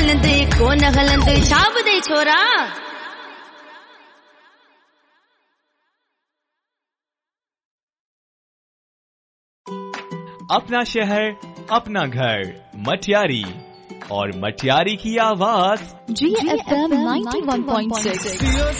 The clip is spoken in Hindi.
हलंद कोन हलंद छा ॿुधई छोरा। अपना शहर अपना घर मटियारी और मटियारी की आवाज GFM 91.6।